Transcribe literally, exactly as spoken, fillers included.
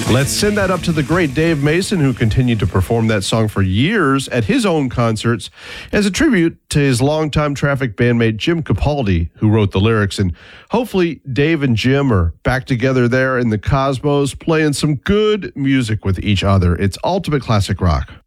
Let's send that up to the great Dave Mason, who continued to perform that song for years at his own concerts as a tribute to his longtime Traffic bandmate Jim Capaldi, who wrote the lyrics. And hopefully Dave and Jim are back together there in the cosmos, playing some good music with each other. It's Ultimate Classic Rock.